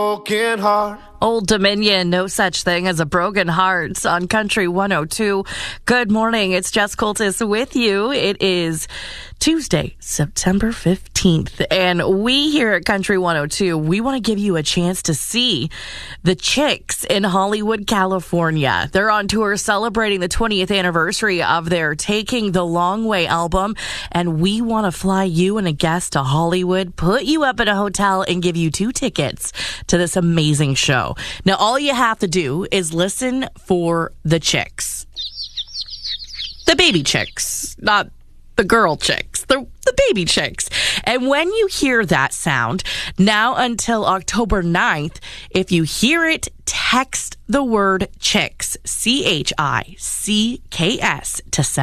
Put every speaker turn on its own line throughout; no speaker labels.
Broken heart.
Old Dominion, no such thing as a broken heart on Country 102. Good morning. It's Jess Coltis with you. It is Tuesday, September 15th. And we here at Country 102, we want to give you a chance to see the Chicks in Hollywood, California. They're on tour celebrating the 20th anniversary of their Taking the Long Way album. And we want to fly you and a guest to Hollywood, put you up in a hotel, and give you 2 tickets to this amazing show. Now, all you have to do is listen for the Chicks. The baby Chicks, not the girl Chicks, the baby Chicks. And when you hear that sound, now until October 9th, if you hear it, text the word Chicks, CHICKS, to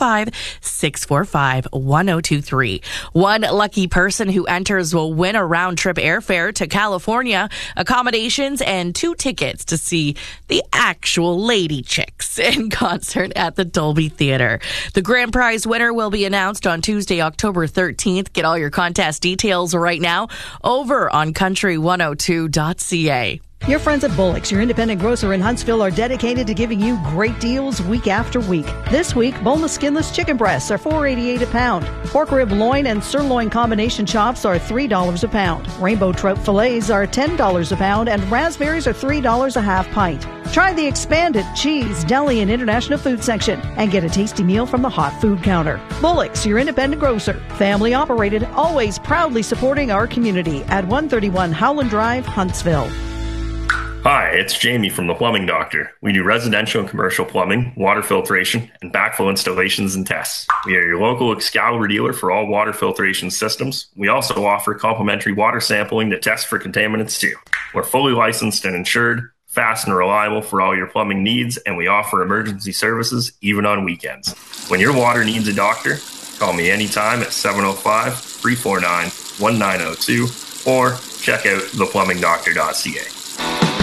705-645-1023. One lucky person who enters will win a round-trip airfare to California, accommodations, and 2 tickets to see the actual Lady Chicks in concert at the Dolby Theater. The grand prize winner will be announced on Tuesday, October 13th. Get all your contest details right now over on country102.ca.
Your friends at Bullock's, your independent grocer in Huntsville, are dedicated to giving you great deals week after week. This week, boneless skinless chicken breasts are $4.88 a pound. Pork rib loin and sirloin combination chops are $3 a pound. Rainbow trout fillets are $10 a pound, and raspberries are $3 a half pint. Try the expanded cheese, deli, and international food section and get a tasty meal from the hot food counter. Bullock's, your independent grocer. Family operated, always proudly supporting our community at 131 Howland Drive, Huntsville.
Hi, it's Jamie from The Plumbing Doctor. We do residential and commercial plumbing, water filtration, and backflow installations and tests. We are your local Excalibur dealer for all water filtration systems. We also offer complimentary water sampling to test for contaminants too. We're fully licensed and insured, fast and reliable for all your plumbing needs, and we offer emergency services even on weekends. When your water needs a doctor, call me anytime at 705-349-1902 or check out theplumbingdoctor.ca.